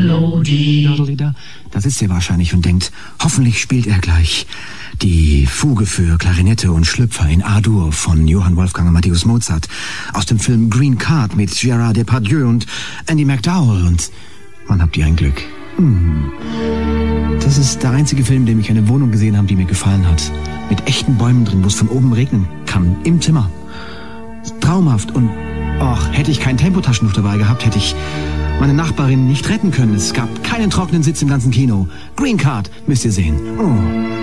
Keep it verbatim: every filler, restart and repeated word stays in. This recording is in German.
Melodie. Da sitzt er wahrscheinlich und denkt, hoffentlich spielt er gleich die Fuge für Klarinette und Schlüpfer in A-Dur von Johann Wolfgang Amadeus Mozart aus dem Film Green Card mit Gérard Depardieu und Andy McDowell. Und wann habt ihr ein Glück? Hm. Das ist der einzige Film, in dem ich eine Wohnung gesehen habe, die mir gefallen hat. Mit echten Bäumen drin, wo es von oben regnen kann. Im Zimmer. Traumhaft. Und ach, hätte ich kein Tempotaschentuch dabei gehabt, hätte ich meine Nachbarin nicht retten können. Es gab keinen trockenen Sitz im ganzen Kino. Green Card, müsst ihr sehen. Oh.